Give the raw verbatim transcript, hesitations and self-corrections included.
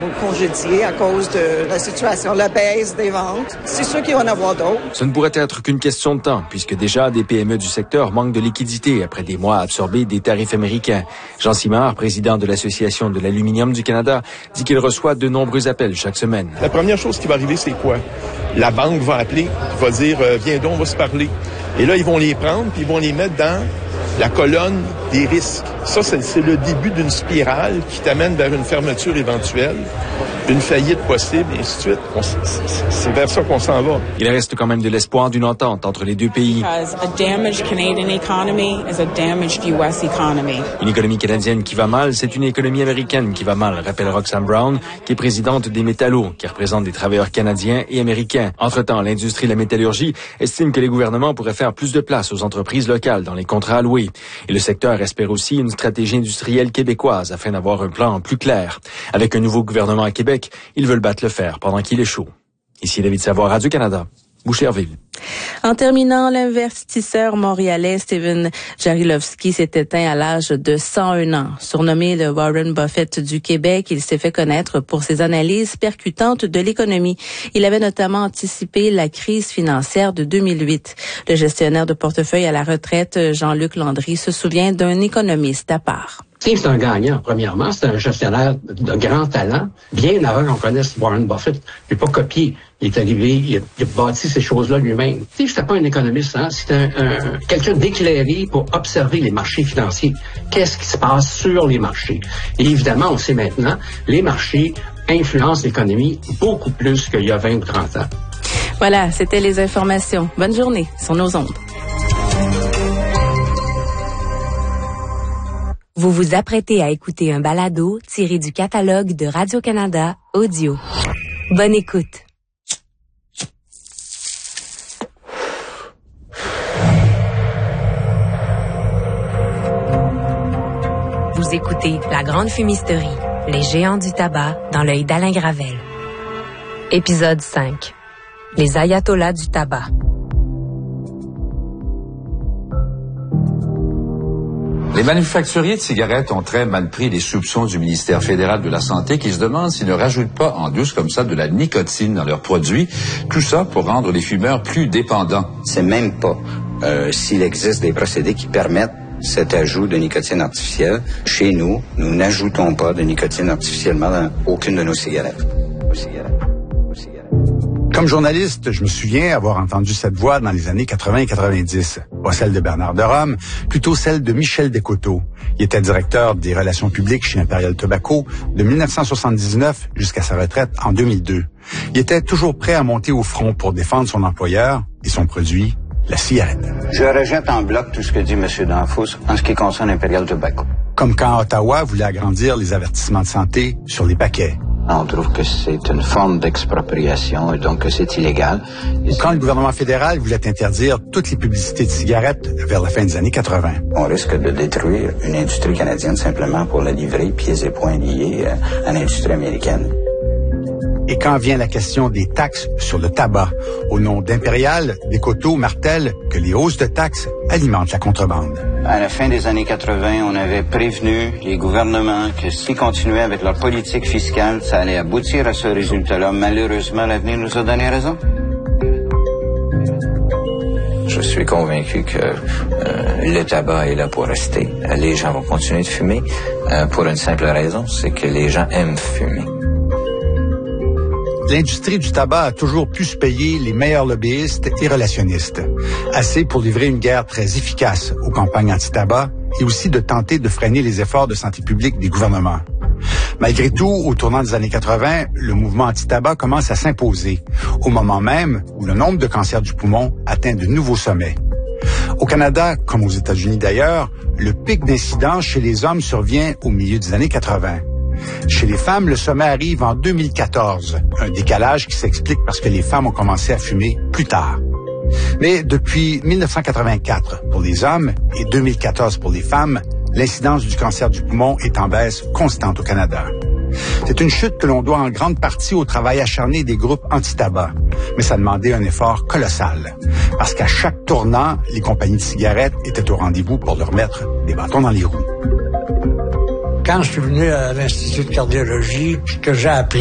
Congédiés à cause de la situation, la baisse des ventes. C'est sûr qu'il va y en avoir d'autres. Ce ne pourrait être qu'une question de temps, puisque déjà des P M E du secteur manquent de liquidités après des mois absorbés des tarifs américains. Jean Simard, président de l'Association de l'aluminium du Canada, dit qu'il reçoit de nombreux appels chaque semaine. La première chose qui va arriver, c'est quoi? La banque va appeler, va dire euh, « Viens donc, on va se parler ». Et là, ils vont les prendre, puis ils vont les mettre dans la colonne des risques. Ça, c'est, c'est le début d'une spirale qui t'amène vers une fermeture éventuelle, une faillite possible, et ainsi de suite. On, c'est, c'est vers ça qu'on s'en va. Il reste quand même de l'espoir d'une entente entre les deux pays. Une économie canadienne qui va mal, c'est une économie américaine qui va mal, rappelle Roxanne Brown, qui est présidente des Métallos, qui représente des travailleurs canadiens et américains. Entre-temps, l'industrie de la métallurgie estime que les gouvernements pourraient faire plus de place aux entreprises locales dans les contrats alloués. Et le secteur espère aussi une stratégie industrielle québécoise afin d'avoir un plan plus clair. Avec un nouveau gouvernement à Québec, ils veulent battre le fer pendant qu'il est chaud. Ici David Savoie, Radio-Canada, Boucherville. En terminant, l'investisseur montréalais Steven Jarilovski s'est éteint à l'âge de cent un ans. Surnommé le Warren Buffett du Québec, il s'est fait connaître pour ses analyses percutantes de l'économie. Il avait notamment anticipé la crise financière de deux mille huit. Le gestionnaire de portefeuille à la retraite, Jean-Luc Landry, se souvient d'un économiste à part. C'est un gagnant, premièrement. C'est un gestionnaire de grand talent. Bien avant qu'on connaisse Warren Buffett. Il n'a pas copié. Il est arrivé, il a, il a bâti ces choses-là lui-même. Tu sais, c'était pas un économiste, hein. C'était un, un, quelqu'un d'éclairé pour observer les marchés financiers. Qu'est-ce qui se passe sur les marchés? Et évidemment, on sait maintenant, les marchés influencent l'économie beaucoup plus qu'il y a vingt ou trente ans. Voilà, c'était les informations. Bonne journée sur nos ondes. Vous vous apprêtez à écouter un balado tiré du catalogue de Radio-Canada Audio. Bonne écoute. Vous écoutez La Grande Fumisterie, les géants du tabac dans l'œil d'Alain Gravel. Épisode cinq. Les ayatollahs du tabac. Les manufacturiers de cigarettes ont très mal pris les soupçons du ministère fédéral de la Santé qui se demande s'ils ne rajoutent pas en douce comme ça de la nicotine dans leurs produits. Tout ça pour rendre les fumeurs plus dépendants. C'est même pas euh, s'il existe des procédés qui permettent cet ajout de nicotine artificielle. Chez nous, nous n'ajoutons pas de nicotine artificiellement dans aucune de nos cigarettes. Nos cigarettes. Nos cigarettes. Comme journaliste, je me souviens avoir entendu cette voix dans les années quatre-vingts et quatre-vingt-dix. Pas celle de Bernard de Rome, plutôt celle de Michel Descoteaux. Il était directeur des relations publiques chez Imperial Tobacco de dix-neuf cent soixante-dix-neuf jusqu'à sa retraite en deux mille deux. Il était toujours prêt à monter au front pour défendre son employeur et son produit, la cigarette. Je rejette en bloc tout ce que dit M. Danfous en ce qui concerne Imperial Tobacco. Comme quand Ottawa voulait agrandir les avertissements de santé sur les paquets. On trouve que c'est une forme d'expropriation et donc que c'est illégal. Ou quand le gouvernement fédéral voulait interdire toutes les publicités de cigarettes vers la fin des années quatre-vingts. On risque de détruire une industrie canadienne simplement pour la livrer pieds et poings liés à l'industrie américaine. Et quand vient la question des taxes sur le tabac, au nom d'Imperial, Descoteaux martèlent que les hausses de taxes alimentent la contrebande. À la fin des années quatre-vingts, on avait prévenu les gouvernements que s'ils continuaient avec leur politique fiscale, ça allait aboutir à ce résultat-là. Malheureusement, l'avenir nous a donné raison. Je suis convaincu que euh, le tabac est là pour rester. Les gens vont continuer de fumer euh, pour une simple raison, c'est que les gens aiment fumer. L'industrie du tabac a toujours pu se payer les meilleurs lobbyistes et relationnistes. Assez pour livrer une guerre très efficace aux campagnes anti-tabac et aussi de tenter de freiner les efforts de santé publique des gouvernements. Malgré tout, au tournant des années quatre-vingts, le mouvement anti-tabac commence à s'imposer, au moment même où le nombre de cancers du poumon atteint de nouveaux sommets. Au Canada, comme aux États-Unis d'ailleurs, le pic d'incidence chez les hommes survient au milieu des années quatre-vingts. Chez les femmes, le sommet arrive en deux mille quatorze, un décalage qui s'explique parce que les femmes ont commencé à fumer plus tard. Mais depuis dix-neuf cent quatre-vingt-quatre pour les hommes et deux mille quatorze pour les femmes, l'incidence du cancer du poumon est en baisse constante au Canada. C'est une chute que l'on doit en grande partie au travail acharné des groupes anti-tabac, mais ça demandait un effort colossal, parce qu'à chaque tournant, les compagnies de cigarettes étaient au rendez-vous pour leur mettre des bâtons dans les roues. Quand je suis venu à l'Institut de cardiologie, puis que j'ai appris